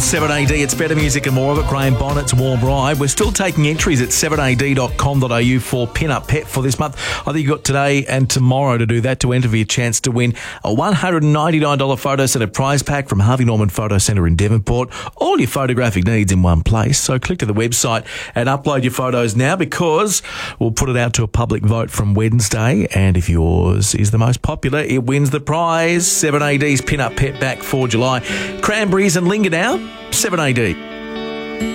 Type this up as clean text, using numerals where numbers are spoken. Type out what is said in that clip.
7AD. It's better music and more of it. Graham Bonnet's Warm Ride. We're still taking entries at 7ad.com.au for Pin-Up Pet for this month. I think you've got today and tomorrow to do that to enter for your chance to win a $199 photo centre prize pack from Harvey Norman Photo Centre in Devonport. All your photographic needs in one place. So click to the website and upload your photos now, because we'll put it out to a public vote from Wednesday. And if yours is the most popular, it wins the prize. 7AD's Pin-Up Pet back for July. Cranberries and Linger now. 7AD.